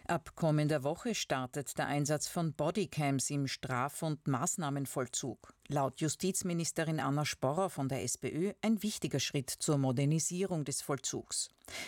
Ab kommender Woche startet der Einsatz von Bodycams im Straf- und Maßnahmenvollzug. Laut Justizministerin Anna Sporrer von der SPÖ ein wichtiger Schritt zur Modernisierung des Vollzugs.